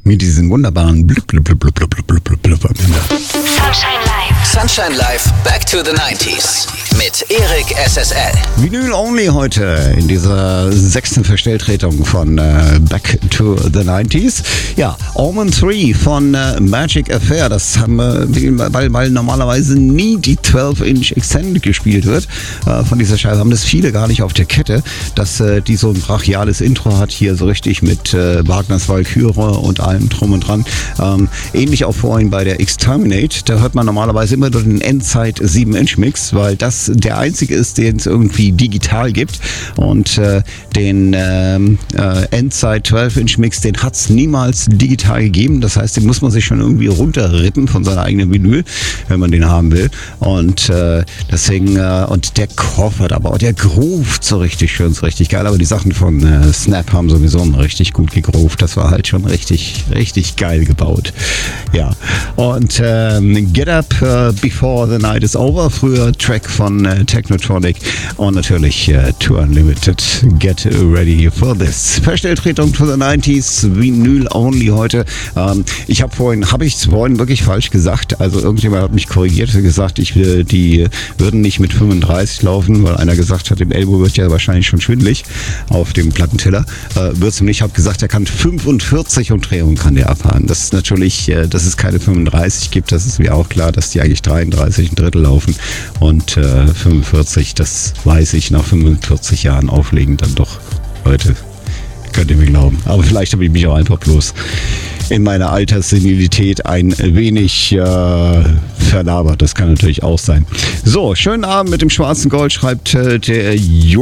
Mit diesem wunderbaren Blub, blub, blub, blub, blub, blub, blub, blub am Ende. Sunshine Live. Sunshine Live, Back to the 90s. Mit Erik SSL. Vinyl Only heute in dieser 6. Verstelltretung von Back to the 90s. Ja, Omen 3 von Magic Affair. Das haben wir, weil normalerweise nie die 12-Inch Extended gespielt wird von dieser Scheibe, haben das viele gar nicht auf der Kette, dass die so ein brachiales Intro hat, hier so richtig mit Wagners Walküre und allem drum und dran. Ähnlich auch vorhin bei der Exterminate. Da hört man normalerweise immer nur den Endzeit 7-Inch Mix, weil das der einzige ist, den es irgendwie digital gibt. Und den Endzeit 12-Inch Mix, den hat es niemals digital gegeben. Das heißt, den muss man sich schon irgendwie runterrippen von seiner eigenen Vinyl, wenn man den haben will. Und deswegen, und der Koffer aber, der groovt so richtig schön, so richtig geil. Aber die Sachen von Snap haben sowieso richtig gut gegroovt. Das war halt schon richtig geil gebaut. Ja. Und Get Up Before the Night is Over, früher Track von Technotronic, und natürlich To Unlimited, Get Ready for This. Verstelltretung to the 90s, Vinyl Only heute. Ich habe vorhin wirklich falsch gesagt. Also irgendjemand hat mich korrigiert und gesagt, die würden nicht mit 35 laufen, weil einer gesagt hat, im Elbow wird ja wahrscheinlich schon schwindelig auf dem Plattenteller. Wird's nicht. Ich habe gesagt, er kann 45 Umdrehungen kann der abfahren. Das ist natürlich, dass es keine 35 gibt, das ist mir auch klar, dass die eigentlich 33 ein Drittel laufen und 45, das weiß ich nach 45 Jahren auflegen dann doch heute. Könnt ihr mir glauben. Aber vielleicht habe ich mich auch einfach bloß in meiner Alterssenilität ein wenig verlabert. Das kann natürlich auch sein. So, schönen Abend mit dem schwarzen Gold, schreibt der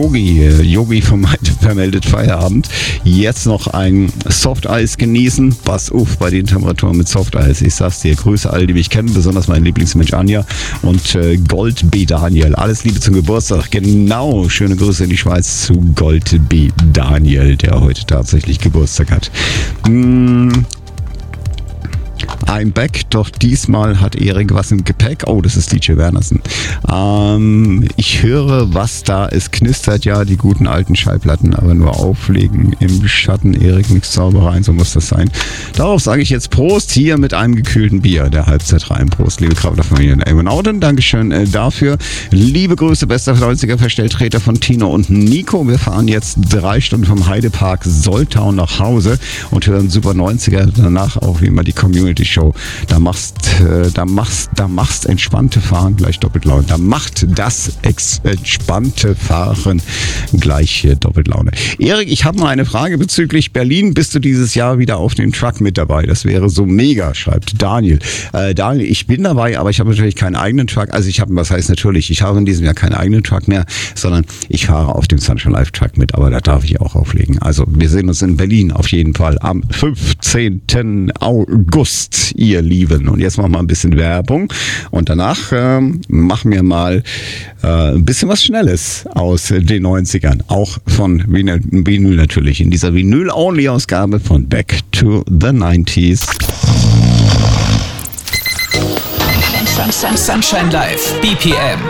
Yogi vom Vermeldet Feierabend. Jetzt noch ein Softeis genießen. Pass auf bei den Temperaturen mit Softeis. Ich sag's dir, Grüße alle, die mich kennen, besonders mein Lieblingsmensch Anja und Gold B. Daniel. Alles Liebe zum Geburtstag. Genau, schöne Grüße in die Schweiz zu Gold B. Daniel, der heute tatsächlich Geburtstag hat. I'm back, doch diesmal hat Erik was im Gepäck. Oh, das ist DJ Wernersen. Ich höre, was da ist. Knistert ja die guten alten Schallplatten, aber nur auflegen im Schatten. Erik, nix Zaubereien, so muss das sein. Darauf sage ich jetzt Prost, hier mit einem gekühlten Bier, der Halbzeit rein. Prost, liebe Kraftfamilie in Elmenauten. Dankeschön dafür. Liebe Grüße, bester 90er Verstelltreter von Tino und Nico. Wir fahren jetzt 3 Stunden vom Heidepark Soltau nach Hause und hören Super 90er. Danach auch wie immer die Community Show. Da machst entspannte Fahren gleich doppelt Laune. Da macht das entspannte Fahren gleich doppelt Laune. Erik, ich habe mal eine Frage bezüglich Berlin. Bist du dieses Jahr wieder auf dem Truck mit dabei? Das wäre so mega, schreibt Daniel. Daniel, ich bin dabei, aber ich habe natürlich keinen eigenen Truck. Also ich habe in diesem Jahr keinen eigenen Truck mehr, sondern ich fahre auf dem Sunshine Live Truck mit, aber da darf ich auch auflegen. Also wir sehen uns in Berlin auf jeden Fall am 15. August, ihr Lieben. Und jetzt machen wir ein bisschen Werbung und danach machen wir mal ein bisschen was Schnelles aus den 90ern. Auch von Vinyl natürlich. In dieser Vinyl-Only-Ausgabe von Back to the 90s. Sunshine Live, BPM.